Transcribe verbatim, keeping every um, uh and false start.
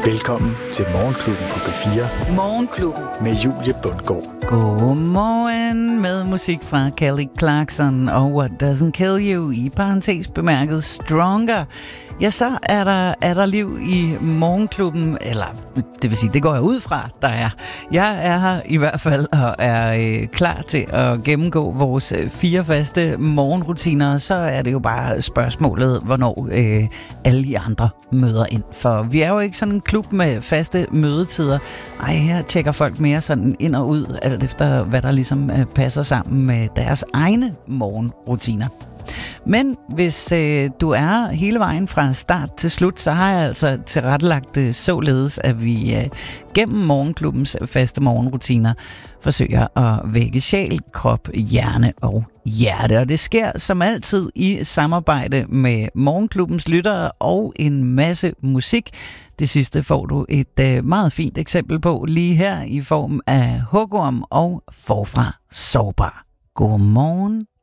Velkommen til Morgenklubben på B fire. Morgenklubben. Med Julie Bundgaard. Godmorgen med musik fra Kelly Clarkson og What Doesn't Kill You, i parentes bemærket Stronger. Ja, så er der, er der liv i Morgenklubben, eller det vil sige, det går jeg ud fra, der er. Jeg er her i hvert fald og er øh, klar til at gennemgå vores fire faste morgenrutiner. Så er det jo bare spørgsmålet, hvornår øh, alle de andre møder ind. For vi er jo ikke sådan en klub med faste mødetider. Ej, her tjekker folk mere sådan ind og ud, alt efter hvad der ligesom øh, passer sammen med deres egne morgenrutiner. Men hvis øh, du er hele vejen fra start til slut, så har jeg altså tilrettelagt det således, at vi øh, gennem Morgenklubbens faste morgenrutiner forsøger at vække sjæl, krop, hjerne og hjerte. Og det sker som altid i samarbejde med Morgenklubbens lyttere og en masse musik. Det sidste får du et øh, meget fint eksempel på lige her i form af Hugorm og Forfra Sårbar. Godmorgen.